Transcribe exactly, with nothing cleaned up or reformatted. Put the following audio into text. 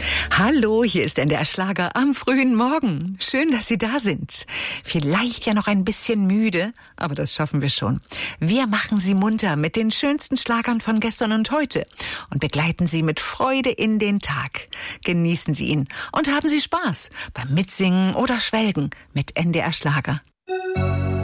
Hallo, hier ist N D R Schlager am frühen Morgen. Schön, dass Sie da sind. Vielleicht ja noch ein bisschen müde, aber das schaffen wir schon. Wir machen Sie munter mit den schönsten Schlagern von gestern und heute und begleiten Sie mit Freude in den Tag. Genießen Sie ihn und haben Sie Spaß beim Mitsingen oder Schwelgen mit N D R Schlager.